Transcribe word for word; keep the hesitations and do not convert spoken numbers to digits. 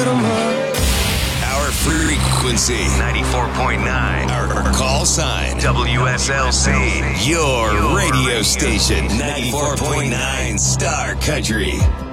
Our frequency, ninety-four point nine. Our call sign, W S L C. Your radio station, ninety-four point nine Star Country.